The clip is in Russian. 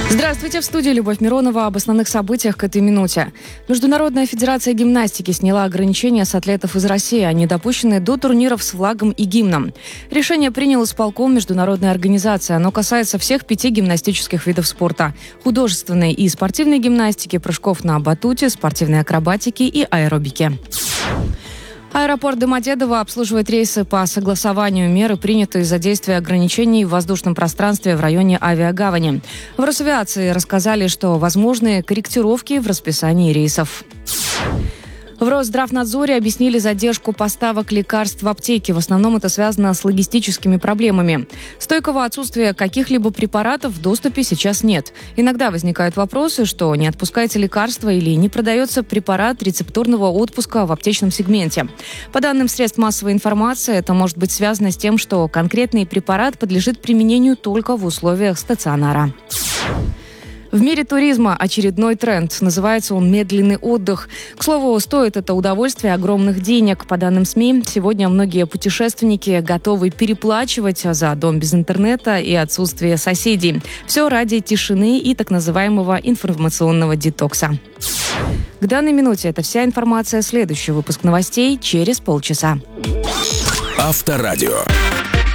Здравствуйте, в студии Любовь Миронова. Об основных событиях к этой минуте. Международная федерация гимнастики сняла ограничения с атлетов из России, они допущены до турниров с флагом и гимном. Решение принял исполком международной организации. Оно касается всех 5 гимнастических видов спорта: художественной и спортивной гимнастики, прыжков на батуте, спортивной акробатики и аэробики. Аэропорт Домодедово обслуживает рейсы по согласованию. Меры приняты из-за действия ограничений в воздушном пространстве в районе авиагавани. В Росавиации рассказали, что возможны корректировки в расписании рейсов. В Росздравнадзоре объяснили задержку поставок лекарств в аптеке. В основном это связано с логистическими проблемами. Стойкого отсутствия каких-либо препаратов в доступе сейчас нет. Иногда возникают вопросы, что не отпускается лекарство или не продается препарат рецептурного отпуска в аптечном сегменте. По данным средств массовой информации, это может быть связано с тем, что конкретный препарат подлежит применению только в условиях стационара. В мире туризма очередной тренд. Называется он «медленный отдых». К слову, стоит это удовольствие огромных денег. По данным СМИ, сегодня многие путешественники готовы переплачивать за дом без интернета и отсутствие соседей. Все ради тишины и так называемого информационного детокса. К данной минуте это вся информация. Следующий выпуск новостей через полчаса. Авторадио.